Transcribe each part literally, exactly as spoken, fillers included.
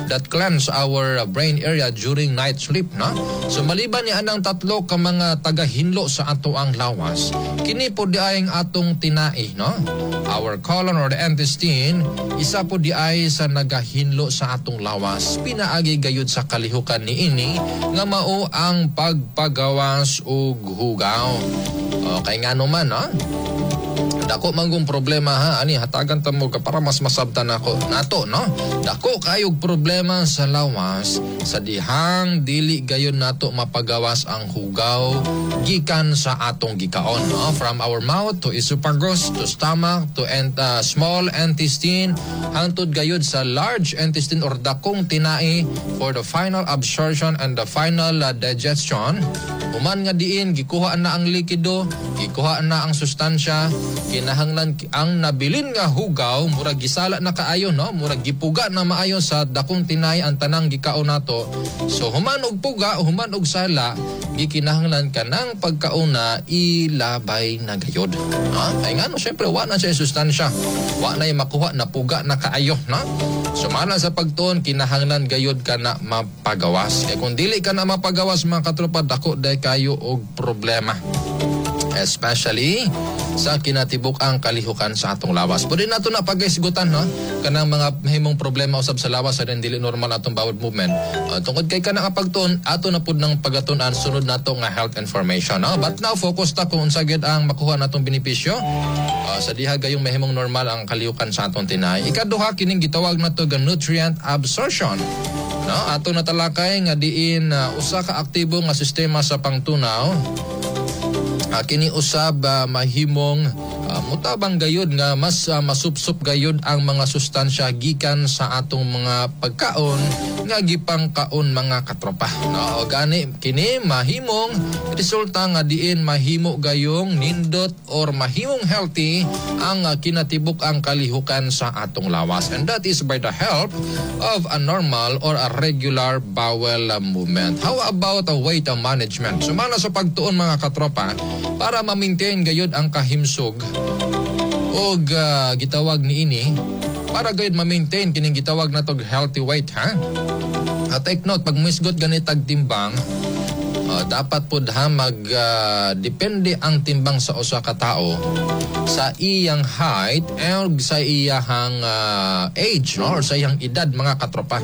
that cleanse our brain area during night sleep, no? So maliban ni anang tatlo ka mga tagahinlo sa ato ang lawas, kini po di ay atong tinai, no? Our colon or the intestine, isa po di ay sa nagahinlo sa atong lawas. Pinaagi gayud sa kalihukan ni ini nga mao ang pagpagawas og hugaw. Okay nga naman, no? Dako manggong problema ha, ani hatagan ta mo ka para mas masabtan nako nato, no? Dako kayog problema sa lawas sa dihang dili gayon nato mapagawas ang hugaw gikan sa atong gikaon, no? From our mouth to esophagus to stomach to ent uh, small intestine hangtod gayud sa large intestine or dakong tinai for the final absorption and the final uh, digestion. Human nga diin gikuha na ang likido, gikuha na ang sustansya, kinahanglan ang nabilin nga hugaw murag gisala na kaayo, no? Murag gipuga na maayo sa dakong tinay ang tanang gikaon nato. So human og puga, human og sala, gikinahanglan kanang pagkauna ilabay na gayod. Ha? Ay ngano syempre wa na siya sustansya. Wa na makuha na puga na kaayo, no? So mala sa pagtuon kinahanglan gayod ka na mapagawas. Kay kung dili ka na mapagawas mga katropa, dako day kayo og problema. Especially sa kinatibuk ang kalihukan sa atong lawas. Pwede nato na pag-isgutan, no? Kanang mga mahimong problema usab sa lawas sa dili normal atong bowel movement. Uh, tungkod kay kanang pagtuon ato na pud nang pagatunan sunod nato nga health information, no? But now focus ta kung unsa gid ang makuha natong benepisyo uh, sa diha gayong mahimong normal ang kalihukan sa atong tinay. Ikaduha kining gitawag nato nga nutrient absorption. No, ato natalakay nga diin uh, usa ka aktibo nga sistema sa pangtunaw. Uh, kini usab uh, mahimong uh, mutabang gayud nga mas uh, masupsup gayud ang mga sustansya gikan sa atong mga pagkaon nga gipangkaon mga katropa. No, gani kini mahimong resulta nga diin mahimo gayong nindot or mahimong healthy ang uh, kinatibuk ang kalihukan sa atong lawas, and that is by the help of a normal or a regular bowel uh, movement. How about a weight management? Sumala sa pagtuon mga katropa, para ma-maintain gayud ang kahimsog o uh, gitawag ni ini, para gayud ma-maintain kining gitawag natog healthy weight, ha? At take note, pag misgot ganit tag timbang, uh, dapat pud ha mag uh, depende ang timbang sa usa ka tawo sa iyang height and sa iyang uh, age, no? Or sa iyang edad mga katropa.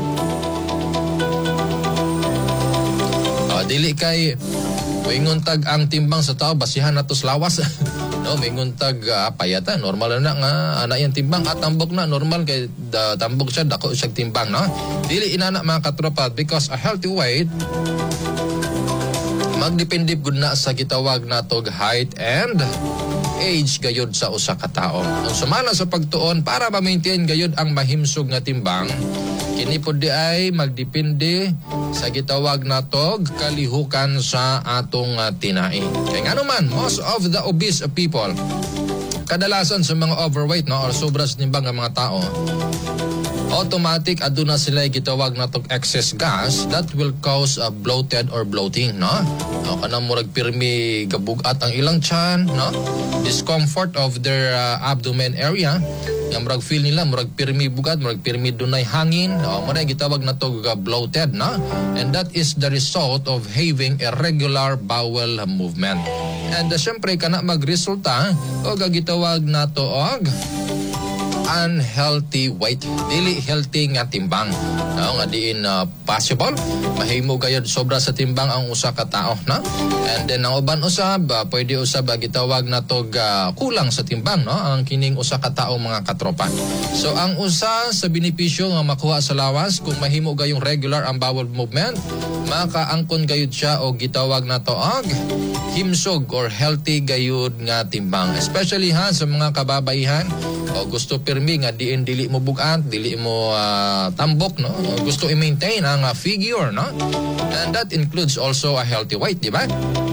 Uh, dili kay Moingon tag ang timbang sa tao basihan nato sa lawas. No, moingon tag uh, payata normal na nga ana yang timbang at tambok na normal kay da, tambok siya dako siya timbang, no. Dili inana mga katropa, because a healthy weight magdepende gud na sa gitawag natog height and age gayud sa usa ka tawo. Kung sumala sa pagtuon para ma-maintain gayud ang mahimsog nga timbang, kini pod di ay magdepende sa gitawag natog kalihukan sa atong uh, tinai. Kaya nga naman, most of the obese people, kadalasan sa mga overweight, no, or sobra sa timbang ng mga tao, automatic aduna sila gitawag natog excess gas that will cause a bloated or bloating, no? No, kanang murag pirmi gabugat ang ilang tiyan, no? Discomfort of their uh, abdomen area. Nga murag feel nila murag pirmi bugat, murag pirmi dunay hangin, no? Murag gitawag natog uh, bloated, no? And that is the result of having a regular bowel movement. And uh, syempre kana magresulta o gagitawag nato og unhealthy weight, dili healthy nga timbang, no? Nga diin uh, possible mahimo gayud sobra sa timbang ang usa ka tawo, no? And then ang uban usab uh, pwede usab uh, gitawag natog uh, kulang sa timbang, no, ang kining usa ka tawo mga katropa. So ang usa sa benepisyo nga makuha sa lawas kung mahimo gayong regular ang bowel movement, makaangkon gayud siya og gitawag nato og himsog or healthy gayud nga timbang, especially ha sa mga kababaihan o gusto pirmi nga diin dili mo bugat, dili mo uh, tambok, no, gusto i-maintain ang uh, figure, no, and that includes also a healthy weight, di ba?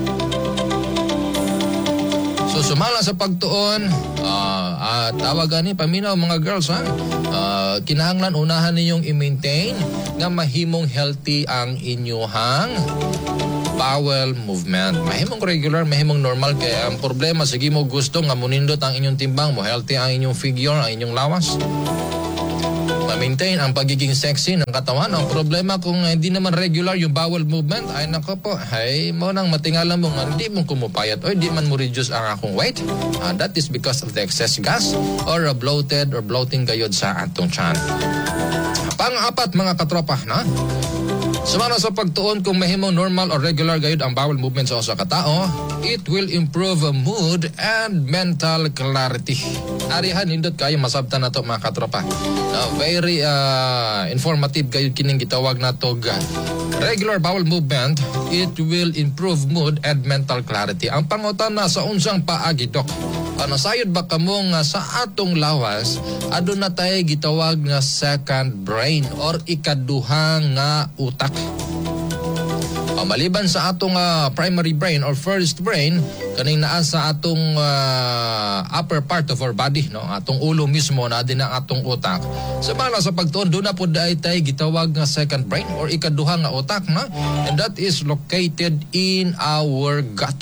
So sumala sa pagtuon, uh, uh, tawagan ni paminaw mga girls, ha, uh, kinahanglan unahan ninyong i-maintain nga mahimong healthy ang inyuhang bowel movement. Mahimong regular, mahimong normal, kaya ang problema sige mo gusto nga munindot ang inyong timbang mo, healthy ang inyong figure, ang inyong lawas. ma-maintain ang pagiging sexy ng katawan. Ang problema kung hindi naman regular yung bowel movement, ay nako po, ay mo nang matingala mo nga, hindi mo kumupayat o hindi man mo reduce ang akong weight. Uh, that is because of the excess gas or uh, bloated or bloating gayod sa atong tiyan. Pang-apat mga katropa, na? Sumala sa pagtuon kung mahimong normal or regular gayud ang bowel movement sa usa ka tao, it will improve mood and mental clarity. Arihan nindot kayo masabtan nato mga katropa. Uh, very uh, informative gayud kining gitawag nato uh, regular bowel movement. It will improve mood and mental clarity. Ang pangutana sa unsang paagi, Dok? Ano sayod ba kamo nga sa atong lawas aduna tay gitawag nga second brain or ikaduha nga utak? Uh, maliban sa atong uh, primary brain or first brain, kaning naa sa atong uh, upper part of our body, no, atong ulo mismo na din ang atong utak. Sa bala sa pagtuon do na pud ay tay gitawag nga second brain or ikaduha nga utak, na, and that is located in our gut.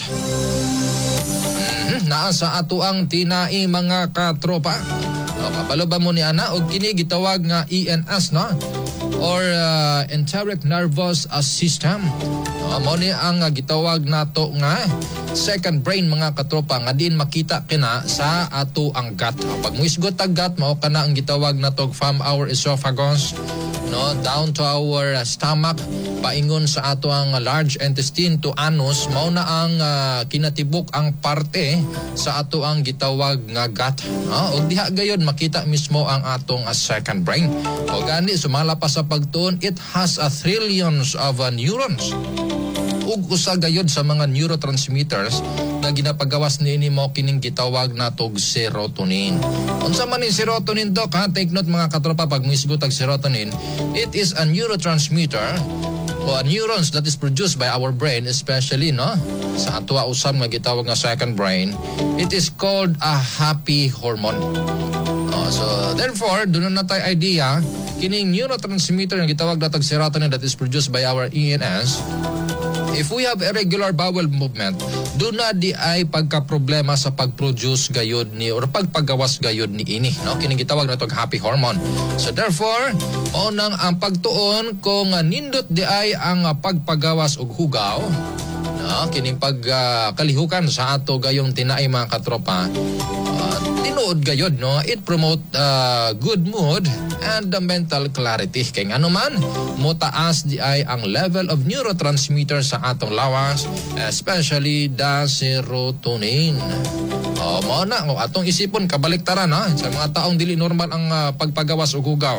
Mm-hmm. Naa sa ato ang tinai mga katropa. O, kapalo ba mo ni ana og kini gitawag nga E N S, no, or uh, enteric nervous uh, system. Uh, mo ni ang uh, gitawag nato nga second brain mga katropa nga din makita kina sa ato ang gut. Uh, pag muisgot ang gut, mao kana ang gitawag nato from our esophagus, no, down to our uh, stomach, paingon sa ato ang large intestine to anus, mao na ang uh, kinatibuk ang parte sa ato ang gitawag nga gut. No? Og diha gayon makita mismo ang atong uh, second brain. O gani sumala pa sa pagtuon, it has a trillions of uh, neurons. Ug usa gayud sa mga neurotransmitters na ginapagawas niini mo kining gitawag natog serotonin. Unsa man ni serotonin, Dok? Ha? Take note mga katropa, pag misgot ang serotonin, it is a neurotransmitter o a neurons that is produced by our brain, especially, no, sa ato usab nga gitawag nga second brain. It is called a happy hormone. Oh, so therefore, doon na tayo idea kining neurotransmitter nga gitawag natog serotonin that is produced by our E N S. If we have irregular bowel movement, do na di ay pagka-problema sa pag-produce gayod ni or pagpagawas gayod ni ini, no, kining gitawag natog happy hormone. So therefore, unang ang pagtuon kung uh, nindot di ay ang uh, pagpagawas og hugaw, no, kining pagkalihukan uh, sa ato gayong tinai mga katropa, uh, tinuod gayod, no, it promote uh, good mood and the mental clarity. Kay ano man motaas di ay ang level of neurotransmitter sa atong lawas, especially the serotonin. O mo na o atong isipon kabaliktaran, ha, sa mga taong dili normal ang uh, pagpagawas og hugaw.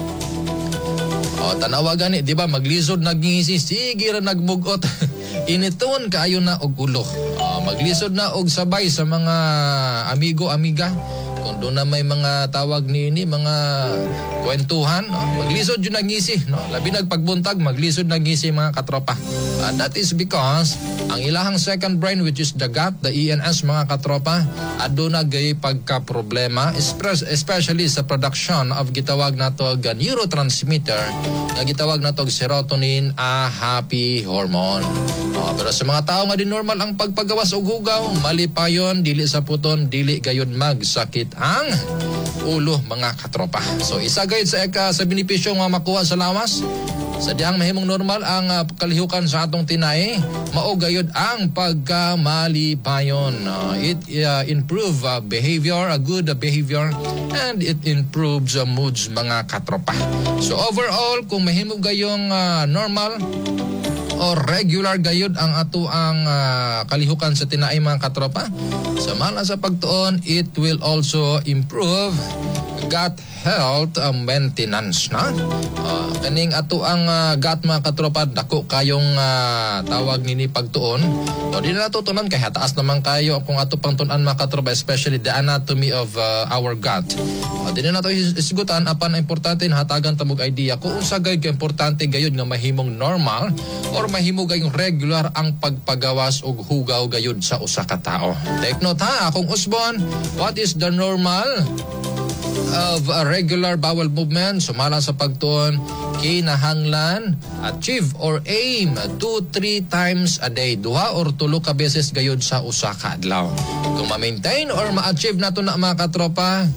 O tanawa gani, di ba, maglisod nagngisi, sige ra nagmugot. Initon kaayo na og ulo. O, maglisod na og sabay sa mga amigo amiga. Kung doon na may mga tawag ni ini, mga kwentuhan, no? Maglisod yun nagngisi, no? Labi nagpagbuntag, maglisod nagngisi mga katropa. And that is because ang ilahang second brain, which is the gut, the E N S mga katropa, ado na gay pagka-problema, especially sa production of gitawag natog neurotransmitter na gitawag natog serotonin, a happy hormone. No? Pero sa mga tao nga din normal ang pagpagawas og hugaw, mali pa yun, dili sa puton, dili gayon magsakit ang ulo mga katropa. So isa gayud sa eka sa benepisyo nga makuha sa lawas, sa diyang mahimong normal ang uh, kalihukan sa atong tinai, mao gayud ang pagkamalipayon. Uh, it uh, improve uh, behavior, a good uh, behavior, and it improves uh, moods mga katropa. So overall, kung mahimong gayong uh, normal o regular gayud ang ato ang uh, kalihukan sa tinai mga katropa, samala sa pagtuon, it will also improve gut health uh, maintenance, na. Uh, kaning ato ang uh, gut mga katropa, dako kayong uh, tawag nini pagtuon. O di na natutunan kay hataas naman kayo kung ato pang tunan mga katropa, especially the anatomy of uh, our gut. O di na nato isgutan apan importante na hatagan tamog idea kung unsa gayud ka importante gayud nga mahimong normal or mahimo gayong regular ang pagpagawas og hugaw gayud sa usa ka tao. Take note, ha, akong usbon, what is the normal of a regular bowel movement? Sumala sa pagtuon, kinahanglan achieve or aim two to three times a day, duha or tulo ka beses gayud sa usa ka adlaw. Kung ma-maintain or ma-achieve nato na mga katropa,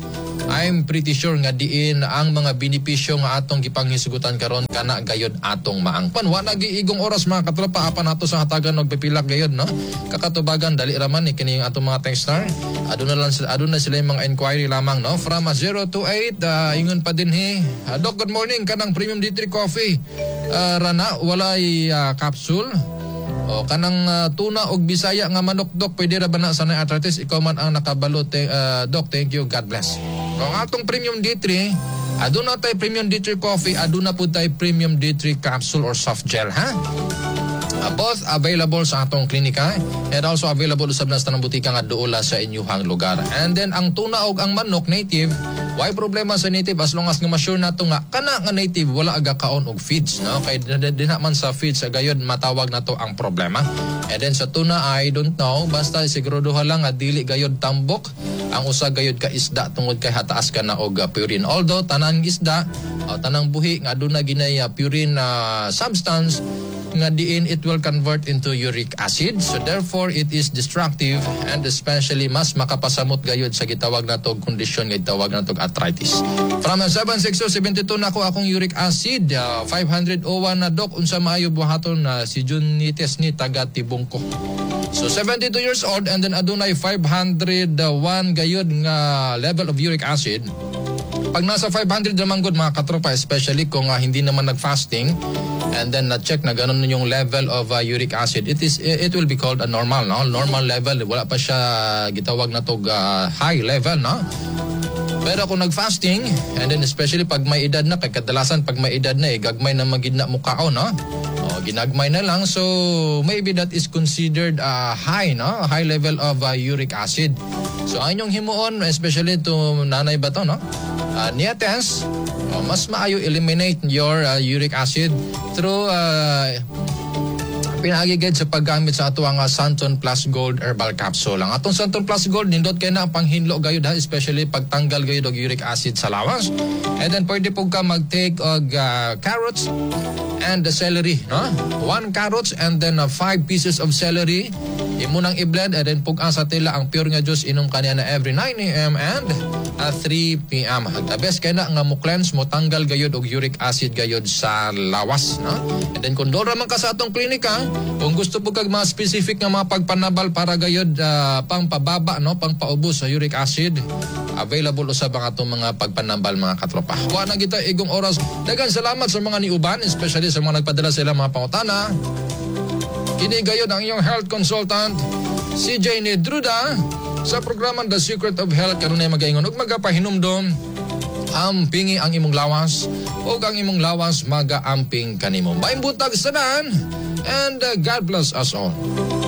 I'm pretty sure nga diin ang mga benepisyo nga atong gipanghisgutan karon kana gayod atong maangpan. Wa na giigong oras mga katropa apan nato sa hatagan og pipilak gayod no. Kakatubagan dali raman ni kini atong mga texter. Aduna lang sila aduna sila yung mga inquiry lamang no from uh, zero two eight uh, ingon pa din he. Uh, Doc, good morning kanang Premium D three coffee. Uh, rana walay uh, capsule. O kanang uh, tuna og Bisaya nga manok Dok pwede ra ba na sa arthritis ikaw man ang nakabalo te, uh, Dok, thank you, God bless. Kung atong Premium D three aduna tay Premium D three coffee aduna pud tay Premium D three capsule or soft gel ha. Uh, both available sa atong klinika and also available usab na sa tanang butika nga duola sa inyuhang lugar. And then ang tuna og ang manok native, why problema sa native as long as nga ma-sure nato nga kana nga native wala aga kaon og feeds no kay dinha man sa feeds sa gayod matawag nato ang problema. And then sa tuna I don't know basta siguraduha lang nga dili gayod tambok ang usa gayod ka isda tungod kay hataas ka na og uh, purine. Although tanang isda o tanang buhi nga aduna ginay uh, purine uh, substance nga diin it will convert into uric acid, so therefore it is destructive and especially mas makapasamot gayud sa gitawag natog kondisyon nga gitawag natog arthritis. From seven six two seven two nako akong uric acid uh, five hundred oh one na Dok unsa maayo buhaton na uh, si Junites ni taga Tibungko. So seventy-two years old and then adunay five hundred one gayud nga level of uric acid. Pag nasa five hundred naman good mga katropa, especially kung uh, hindi naman nag-fasting and then na-check na ganun yung level of uh, uric acid, it is it will be called a normal, no? Normal level, wala pa siya gitawag na tog uh, high level, no? Pero kung nag-fasting, and then especially pag may edad na, kay kadalasan pag may edad na, eh, gagmay na magid na mukao, no? O, ginagmay na lang, so maybe that is considered uh, high, no? High level of uh, uric acid. So ang inyong himuon, especially to nanay ba to, no? Uh, niya test, uh, mas maayo eliminate your uh, uric acid through uh, pinagigid sa paggamit sa ato ang uh, Santon Plus Gold Herbal Capsule. Ang atong Santon Plus Gold nindot kay na ang panghinlo gayud ha, especially pagtanggal gayud og uric acid sa lawas. And then pwede po ka mag-take og uh, carrots and the celery, no? One carrots and then uh, five pieces of celery. Imo nang i-blend and then pug-ang sa tila ang pure nga juice inom kaniya na every nine a.m. and uh, three p.m. The best kay na nga mo cleanse mo tanggal gayud og uric acid gayud sa lawas, no? And then kung doon raman ka sa atong klinika, kung gusto po kag mga specific nga mga pagpanabal para gayud uh, pang pababa, no, pang paubos sa uric acid, available usab ang atong mga pagpanabal mga katropa. Wa na kita igong oras. Daghang salamat sa mga niuban, especially sa mga nagpadala sila mga pangutana. Kini gayud ang iyong health consultant C J Nedruda sa programang The Secret of Health kanunay magaingon ug magapahinumdom ampingi ang imong lawas ug ang imong lawas magaamping kanimo. Maayong buntag sa tanan and uh, God bless us all.